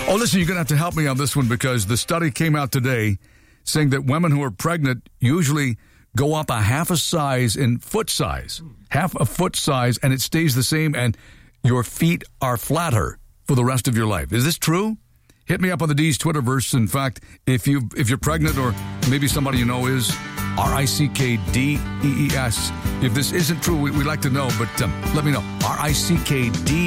Oh, listen, you're going to have to help me on this one because the study came out today saying that women who are pregnant usually go up a half a size in foot size, half a foot size, and it stays the same, and your feet are flatter for the rest of your life. Is this true? Hit me up on the D's Twitterverse. In fact, if you're pregnant or maybe somebody you know is, RICKDEES. If this isn't true, we'd like to know, but let me know. RICKDEES.